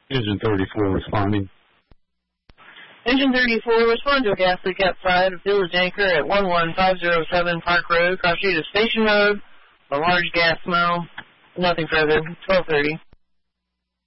Engine 34 responding. Engine 34, respond to a gas leak outside of Village Anchor at 11507 Park Road. Cross street is station mode. A large gas smell. Nothing further. 12:30.